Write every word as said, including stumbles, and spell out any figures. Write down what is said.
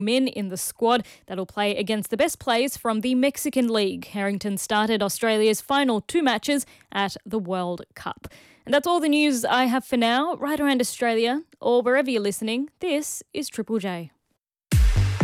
men in the squad that'll play against the best players from the Mexican League. Harrington started Australia's final two matches at the World Cup. And that's all the news I have for now. Right around Australia or wherever you're listening, this is Triple J.